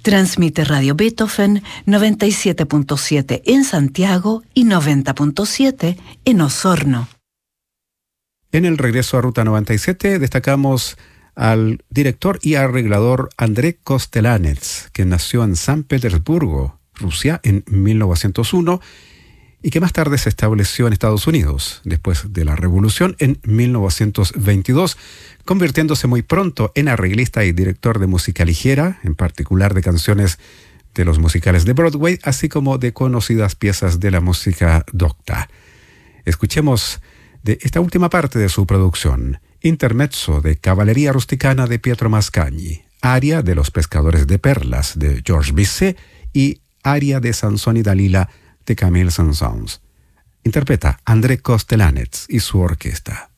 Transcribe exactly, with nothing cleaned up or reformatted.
Transmite Radio Beethoven noventa y siete punto siete en Santiago y noventa punto siete en Osorno. En el regreso a Ruta noventa y siete destacamos al director y arreglador André Kostelanetz, que nació en San Petersburgo, Rusia, en mil novecientos uno y que más tarde se estableció en Estados Unidos, después de la Revolución, en mil novecientos veintidós, convirtiéndose muy pronto en arreglista y director de música ligera, en particular de canciones de los musicales de Broadway, así como de conocidas piezas de la música docta. Escuchemos de esta última parte de su producción, Intermezzo de Cavalleria Rusticana de Pietro Mascagni, aria de Los Pescadores de Perlas de Georges Bizet y aria de Sansón y Dalila de Camille Saint-Saëns. Interpreta André Kostelanetz y su orquesta.